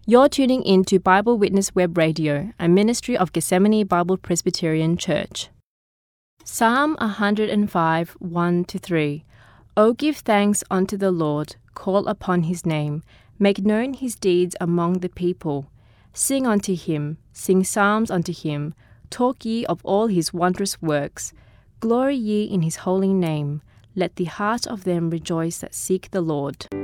You're tuning in to Bible Witness Web Radio, a ministry of Gethsemane Bible Presbyterian Church. Psalm 105, 1-3. O give thanks unto the Lord, call upon his name, make known his deeds among the people. Sing unto him, sing psalms unto him, talk ye of all his wondrous works. Glory ye in his holy name, let the heart of them rejoice that seek the Lord.